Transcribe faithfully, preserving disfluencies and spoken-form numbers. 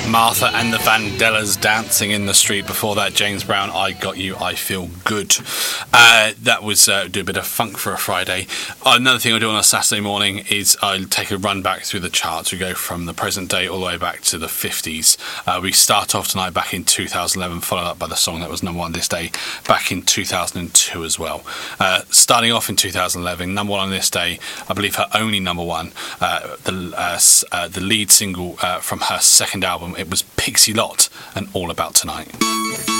Martha and the Vandellas, Dancing in the Street. Before that, James Brown, I Got You, I Feel Good. Uh, that was uh, do a bit of funk for a Friday. Another thing I do on a Saturday morning is I take a run back through the charts. We go from the present day all the way back to the fifties. Uh, we start off tonight back in two thousand eleven, followed up by the song that was number one this day back in two thousand two as well. Uh, starting off in two thousand eleven, number one on this day, I believe her only number one, uh, the uh, uh, the lead single uh, from her second album. It was Pixie Lott and All About Tonight.